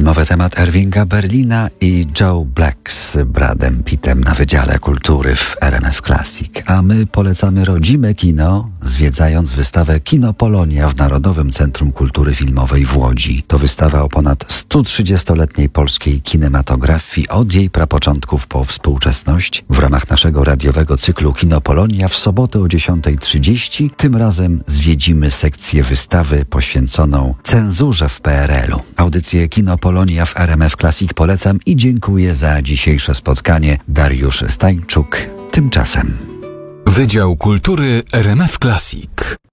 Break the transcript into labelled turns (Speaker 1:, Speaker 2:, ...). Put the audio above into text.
Speaker 1: Filmowy temat Irvinga Berlina i Joe Black z Bradem Pittem na Wydziale Kultury w RMF Classic. A my polecamy rodzime kino, zwiedzając wystawę Kino Polonia w Narodowym Centrum Kultury Filmowej w Łodzi. To wystawa o ponad 130-letniej polskiej kinematografii od jej prapoczątków po współczesność. W ramach naszego radiowego cyklu Kino Polonia w sobotę o 10:30 tym razem zwiedzimy sekcję wystawy poświęconą cenzurze w PRL-u. Audycję Kino Polonia w RMF Classic polecam i dziękuję za dzisiejsze spotkanie. Dariusz Stańczuk. Tymczasem
Speaker 2: Wydział Kultury RMF Classic.